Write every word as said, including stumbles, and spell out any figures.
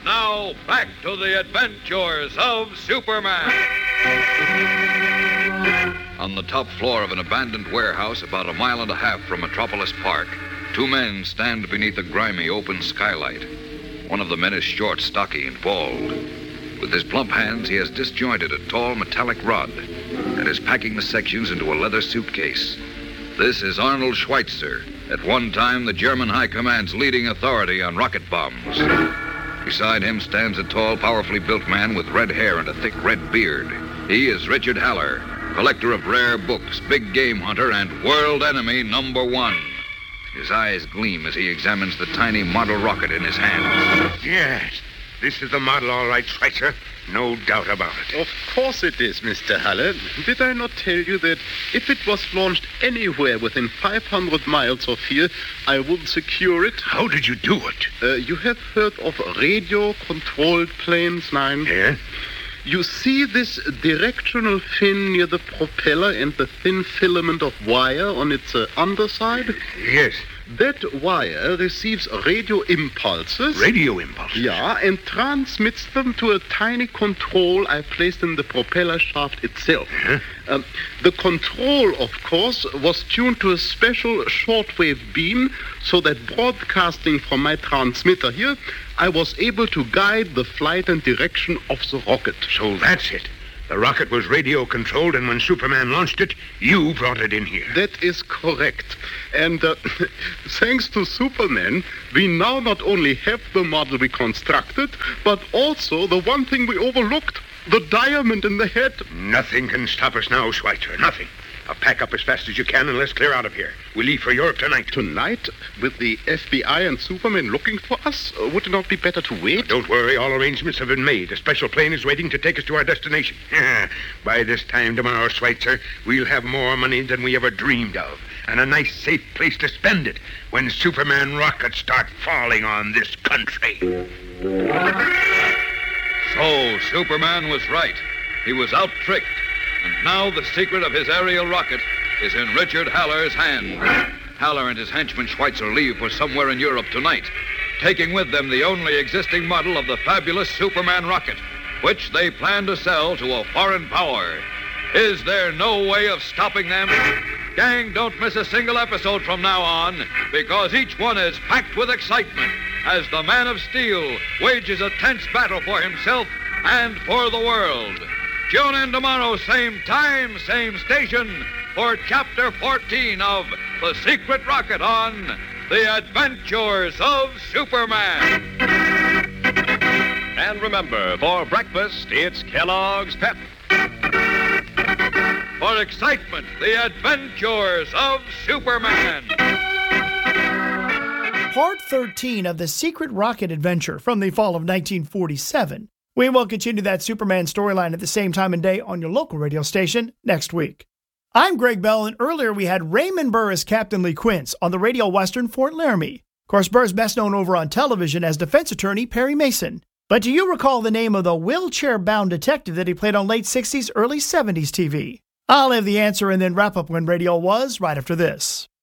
now, back to the adventures of Superman. On the top floor of an abandoned warehouse about a mile and a half from Metropolis Park, two men stand beneath a grimy open skylight. One of the men is short, stocky, and bald. With his plump hands, he has disjointed a tall metallic rod and is packing the sections into a leather suitcase. This is Arnold Schweitzer, at one time the German High Command's leading authority on rocket bombs. Beside him stands a tall, powerfully built man with red hair and a thick red beard. He is Richard Haller, collector of rare books, big game hunter, and world enemy number one. His eyes gleam as he examines the tiny model rocket in his hands. Yes, this is the model, all right, Schweitzer. No doubt about it. Of course it is, Mister Haller. Did I not tell you that if it was launched anywhere within five hundred miles of here, I would secure it? How did you do it? Uh, you have heard of radio-controlled planes, Nine? Yeah? You see this directional fin near the propeller and the thin filament of wire on its uh, underside? Yes. That wire receives radio impulses. Radio impulses? Yeah, and transmits them to a tiny control I placed in the propeller shaft itself. Huh? Um, the control, of course, was tuned to a special shortwave beam so that broadcasting from my transmitter here, I was able to guide the flight and direction of the rocket. So that's it. The rocket was radio-controlled, and when Superman launched it, you brought it in here. That is correct. And uh, thanks to Superman, we now not only have the model we constructed, but also the one thing we overlooked, the diamond in the head. Nothing can stop us now, Schweitzer. Nothing. Now pack up as fast as you can and let's clear out of here. We leave for Europe tonight. Tonight? With the F B I and Superman looking for us? Uh, would it not be better to wait? Now, don't worry. All arrangements have been made. A special plane is waiting to take us to our destination. By this time tomorrow, Schweitzer, we'll have more money than we ever dreamed of. And a nice, safe place to spend it when Superman rockets start falling on this country. So, Superman was right. He was out-tricked. And now the secret of his aerial rocket is in Richard Haller's hand. Haller and his henchman Schweitzer leave for somewhere in Europe tonight, taking with them the only existing model of the fabulous Superman rocket, which they plan to sell to a foreign power. Is there no way of stopping them? Gang, don't miss a single episode from now on, because each one is packed with excitement as the Man of Steel wages a tense battle for himself and for the world. Tune in tomorrow, same time, same station, for Chapter fourteen of The Secret Rocket on The Adventures of Superman. And remember, for breakfast, it's Kellogg's Pep. For excitement, The Adventures of Superman. Part thirteen of The Secret Rocket Adventure from the fall of nineteen forty-seven. We will continue that Superman storyline at the same time and day on your local radio station next week. I'm Greg Bell, and earlier we had Raymond Burr as Captain Lee Quince on the radio western Fort Laramie. Of course, Burr's best known over on television as defense attorney Perry Mason. But do you recall the name of the wheelchair-bound detective that he played on late sixties, early seventies T V? I'll have the answer and then wrap up when radio was right after this.